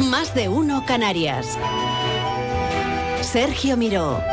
Más de uno Canarias. Sergio Miró.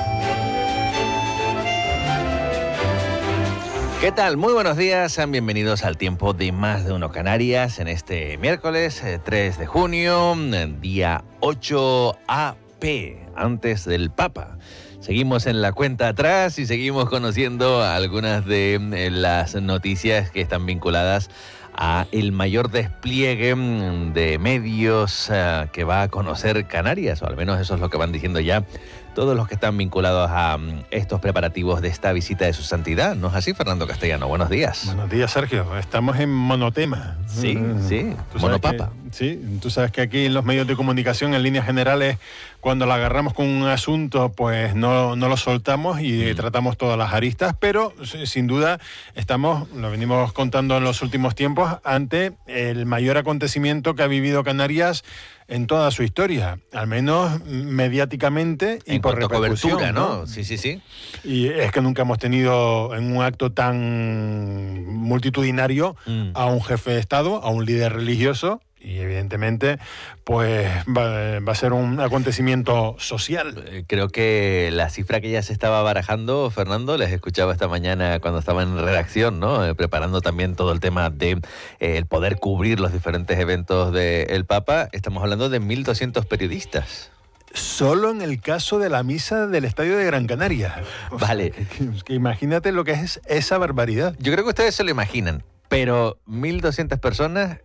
¿Qué tal? Muy buenos días, sean bienvenidos al tiempo de Más de uno Canarias en este miércoles 3 de junio, día 8 AP, antes del Papa. Seguimos en la cuenta atrás y seguimos conociendo algunas de las noticias que están vinculadas a el mayor despliegue de medios que va a conocer Canarias, o al menos eso es lo que van diciendo ya todos los que están vinculados a estos preparativos de esta visita de su santidad. ¿No es así, Fernando Castellano? Buenos días. Buenos días, Sergio. Estamos en monotema. Sí, monopapa. Sí, tú sabes que aquí en los medios de comunicación, en líneas generales, cuando la agarramos con un asunto, pues no lo soltamos y tratamos todas las aristas, pero sin duda lo venimos contando en los últimos tiempos, ante el mayor acontecimiento que ha vivido Canarias en toda su historia, al menos mediáticamente y en por cuanto a repercusión, cobertura, ¿no? Sí. Y es que nunca hemos tenido en un acto tan multitudinario a un jefe de Estado, a un líder religioso, y evidentemente pues va a ser un acontecimiento social. Creo que la cifra que ya se estaba barajando, Fernando, les escuchaba esta mañana cuando estaba en redacción, ¿no? Preparando también todo el tema de el poder cubrir los diferentes eventos del Papa. Estamos hablando de 1.200 periodistas. Solo en el caso de la misa del Estadio de Gran Canaria. Vale. Que imagínate lo que es esa barbaridad. Yo creo que ustedes se lo imaginan, pero 1.200 personas